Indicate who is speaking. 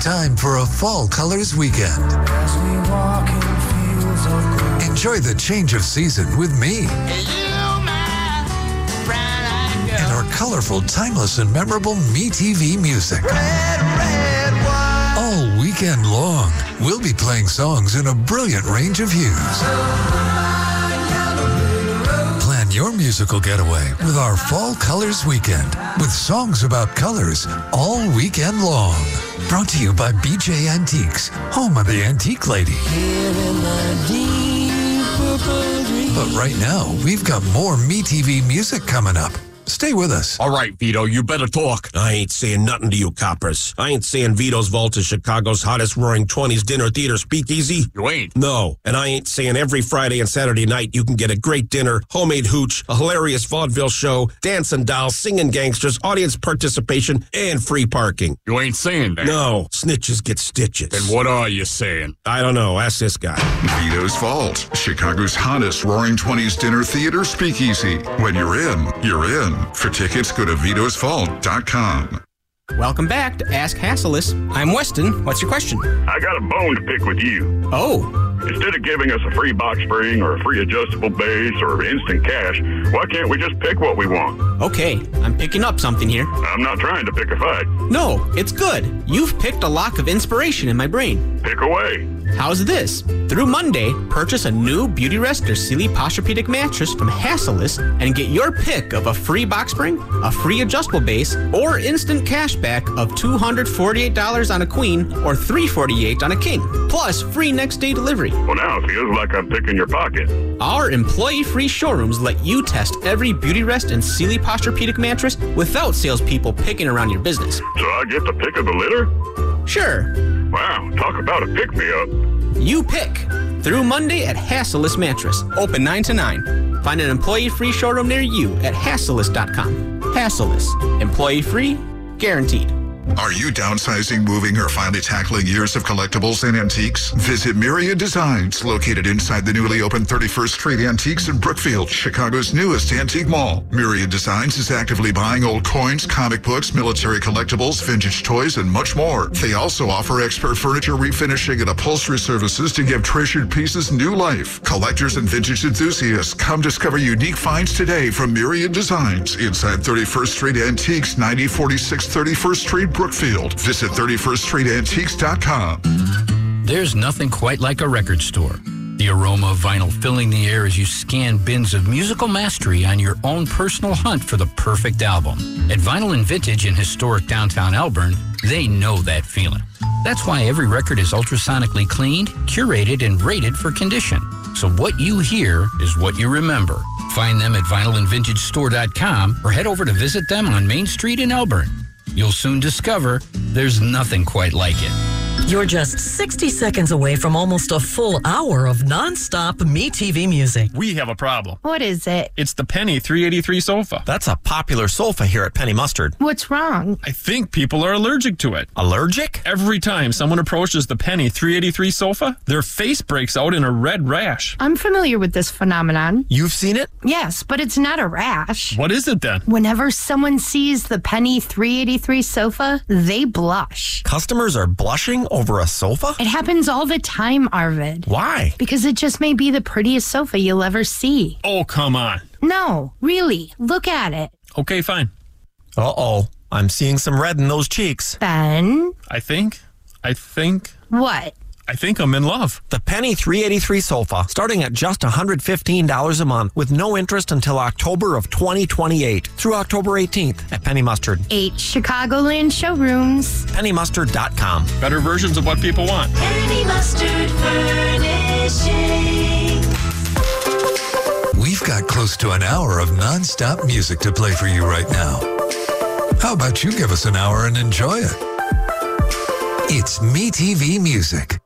Speaker 1: time for a fall colors weekend. Enjoy the change of season with me. And our colorful, timeless, and memorable MeTV music. All weekend long, we'll be playing songs in a brilliant range of hues. Plan your musical getaway with our Fall Colors Weekend, with songs about colors all weekend long. Brought to you by BJ Antiques, home of the Antique Lady. But right now, we've got more MeTV music coming up. Stay with us.
Speaker 2: All right, Vito, you better talk.
Speaker 3: I ain't saying nothing to you coppers. I ain't saying Vito's Vault is Chicago's hottest roaring 20s dinner theater speakeasy.
Speaker 2: You ain't?
Speaker 3: No, and I ain't saying every Friday and Saturday night you can get a great dinner, homemade hooch, a hilarious vaudeville show, dancing dolls, singing gangsters, audience participation, and free parking.
Speaker 2: You ain't saying that?
Speaker 3: No, snitches get stitches.
Speaker 2: Then what are you saying?
Speaker 3: I don't know. Ask this guy.
Speaker 4: Vito's Vault, Chicago's hottest roaring 20s dinner theater speakeasy. When you're in, you're in. For tickets, go to vitosvault.com.
Speaker 5: Welcome back to Ask Hasselus. I'm Weston. What's your question?
Speaker 6: I got a bone to pick with you.
Speaker 5: Oh.
Speaker 6: Instead of giving us a free box spring or a free adjustable base or instant cash, why can't we just pick what we want?
Speaker 5: Okay, I'm picking up something here.
Speaker 6: I'm not trying to pick a fight.
Speaker 5: No, it's good. You've picked a lock of inspiration in my brain.
Speaker 6: Pick away.
Speaker 5: How's this? Through Monday, purchase a new Beautyrest or Sealy Posturepedic mattress from Hasselus and get your pick of a free box spring, a free adjustable base, or instant cash back of $248 on a queen or $348 on a king, plus free next day delivery.
Speaker 6: Well, now it feels like I'm picking your pocket.
Speaker 5: Our employee-free showrooms let you test every Beautyrest and Sealy Posturepedic mattress without salespeople picking around your business.
Speaker 6: So I get the pick of the litter?
Speaker 5: Sure.
Speaker 6: Wow, talk about a pick-me-up.
Speaker 5: You pick. Through Monday at Hasselus Mattress. Open 9 to 9. Find an employee-free showroom near you at Hasselus.com. Hasselus. Employee-free, guaranteed.
Speaker 4: Are you downsizing, moving, or finally tackling years of collectibles and antiques? Visit Myriad Designs, located inside the newly opened 31st Street Antiques in Brookfield, Chicago's newest antique mall. Myriad Designs is actively buying old coins, comic books, military collectibles, vintage toys, and much more. They also offer expert furniture refinishing and upholstery services to give treasured pieces new life. Collectors and vintage enthusiasts, come discover unique finds today from Myriad Designs inside 31st Street Antiques, 9046 31st Street, Brookfield. Visit 31ststreetantiques.com.
Speaker 7: There's nothing quite like a record store. The aroma of vinyl filling the air as you scan bins of musical mastery on your own personal hunt for the perfect album. At Vinyl and Vintage in historic downtown Elburn, they know that feeling. That's why every record is ultrasonically cleaned, curated, and rated for condition. So what you hear is what you remember. Find them at vinylandvintagestore.com or head over to visit them on Main Street in Elburn. You'll soon discover there's nothing quite like it.
Speaker 8: You're just 60 seconds away from almost a full hour of nonstop MeTV music.
Speaker 9: We have a problem.
Speaker 10: What is it?
Speaker 9: It's the Penny 383 sofa.
Speaker 11: That's a popular sofa here at Penny Mustard.
Speaker 10: What's wrong?
Speaker 9: I think people are allergic to it.
Speaker 11: Allergic?
Speaker 9: Every time someone approaches the Penny 383 sofa, their face breaks out in a red rash.
Speaker 10: I'm familiar with this phenomenon.
Speaker 11: You've seen it?
Speaker 10: Yes, but it's not a rash.
Speaker 9: What is it then?
Speaker 10: Whenever someone sees the Penny 383 sofa, they blush.
Speaker 11: Customers are blushing over a sofa?
Speaker 10: It happens all the time, Arvid.
Speaker 11: Why?
Speaker 10: Because it just may be the prettiest sofa you'll ever see.
Speaker 9: Oh, come on.
Speaker 10: No, really. Look at it.
Speaker 9: Okay, fine.
Speaker 11: Uh-oh. I'm seeing some red in those cheeks.
Speaker 10: Ben?
Speaker 9: I think.
Speaker 10: What?
Speaker 9: I think I'm in love.
Speaker 11: The Penny 383 sofa, starting at just $115 a month with no interest until October of 2028 through October 18th at Penny Mustard.
Speaker 10: 8 Chicagoland showrooms.
Speaker 11: PennyMustard.com.
Speaker 9: Better versions of what people want.
Speaker 12: Penny Mustard Furnishing.
Speaker 1: We've got close to an hour of nonstop music to play for you right now. How about you give us an hour and enjoy it? It's MeTV Music.